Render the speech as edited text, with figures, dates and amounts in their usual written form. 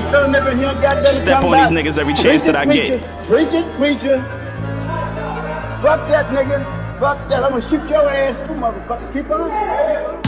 Step on these niggas every chance that I get. Preacher. Fuck that nigga. Fuck that. I'm gonna shoot your ass, you motherfucker. Keep on.